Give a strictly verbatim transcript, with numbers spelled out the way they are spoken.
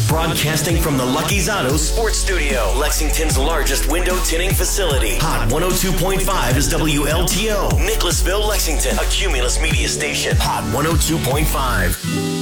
Broadcasting from the Lucky's Auto Sports Studio, Lexington's largest window tinting facility. Hot one oh two point five is W L T O. Nicholasville, Lexington, a Cumulus media station. Hot one oh two point five.